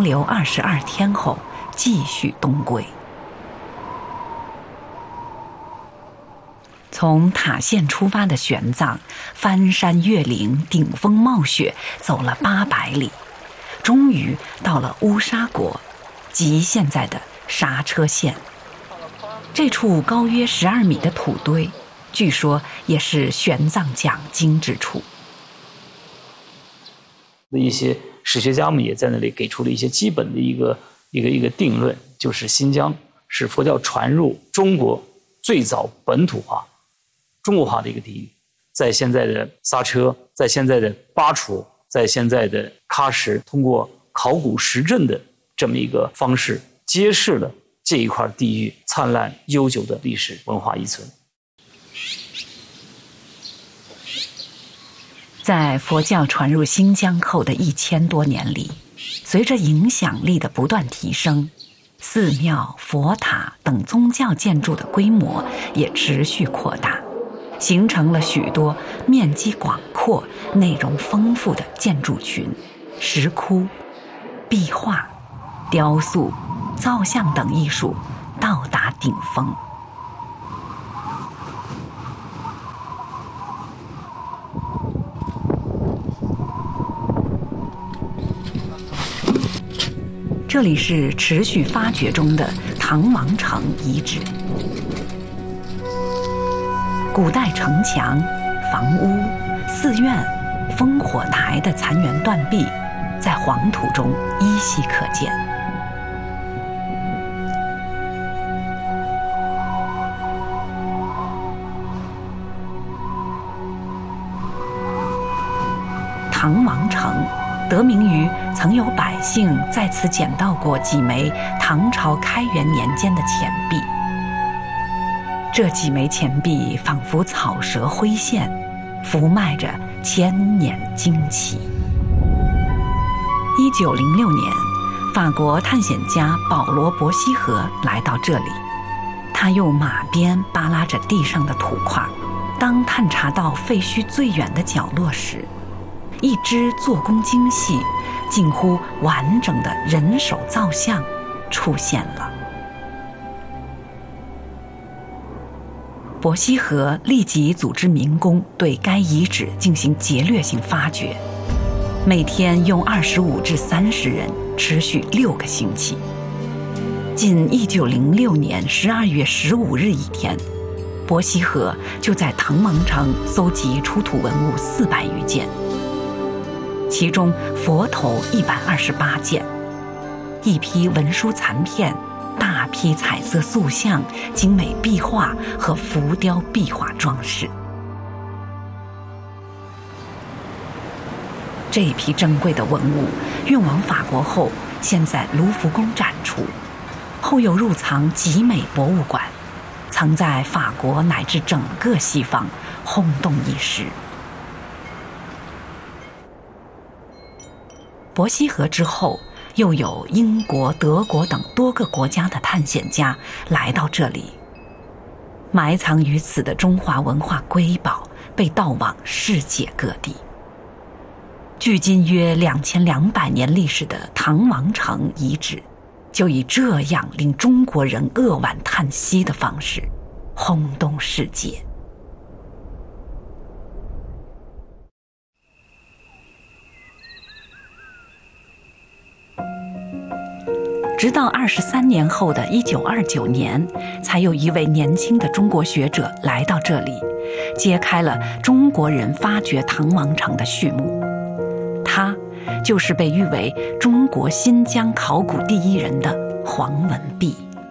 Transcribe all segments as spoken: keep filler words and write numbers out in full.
留二十二天后继续东归。从塔县出发的玄奘，翻山越岭，顶风冒雪，走了八百里，终于到了乌沙国，即现在的刹车县。这处高约十二米的土堆，据说也是玄奘讲经之处。 一些史学家们也在那里给出了一些基本的一个一个一个定论，就是新疆是佛教传入中国最早本土化、中国化的一个地域，在现在的刹车，在现在的巴楚，在现在的喀什，通过考古实证的这么一个方式，揭示了这一块地域灿烂悠久的历史文化遗存。 在佛教传入新疆后的一千多年里，随着影响力的不断提升，寺庙、佛塔等宗教建筑的规模也持续扩大，形成了许多面积广阔、内容丰富的建筑群、石窟、壁画、雕塑、造像等艺术到达顶峰。这里是持续发掘中的唐王城遗址。古代城墙、房屋、寺院、烽火台的残垣断壁，在黄土中依稀可见。唐王城得名于曾有百姓在此捡到过几枚唐朝开元年间的钱币。这几枚钱币仿佛草蛇灰线，伏迈着千年惊奇。一九零六年，法国探险家保罗·伯希和来到这里，他用马鞭扒拉着地上的土块，当探查到废墟最远的角落时，一只做工精细、近乎完整的人手造像出现了。伯希和立即组织民工对该遗址进行劫掠性发掘，每天用二十五至三十人，持续六个星期。仅一九零六年十二月十五日一天，伯希和就在唐王城搜集出土文物四百余件，其中佛头一百二十八件，一批文书残片，大批彩色塑像、精美壁画和浮雕壁画装饰。这一批珍贵的文物运往法国后，现在卢浮宫展出，后又入藏集美博物馆，曾在法国乃至整个西方轰动一时。伯希和之后，又有英国、德国等多个国家的探险家来到这里，埋藏于此的中华文化瑰宝被盗往世界各地。距今约两千两百年历史的唐王城遗址，就以这样令中国人扼腕叹息的方式轰动世界。直到二十三年后的一九二九年，才有一位年轻的中国学者来到这里，揭开了中国人发掘唐王城的序幕。他就是被誉为中国新疆考古第一人的黄文弼。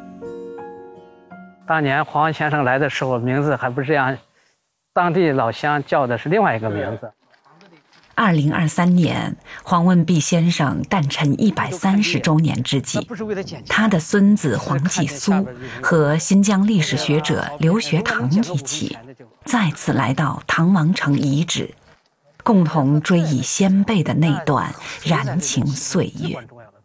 当年黄先生来的时候，名字还不是这样，当地老乡叫的是另外一个名字。 二零二三年，黄文弼先生诞辰一百三十周年之际，他的孙子黄继苏和新疆历史学者刘学堂一起，再次来到唐王城遗址，共同追忆先辈的那段燃情岁月。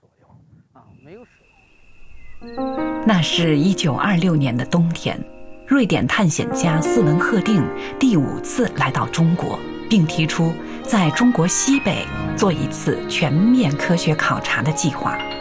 那是一九二六年的冬天，瑞典探险家斯文赫定第五次来到中国，并提出在中国西北做一次全面科学考察的计划。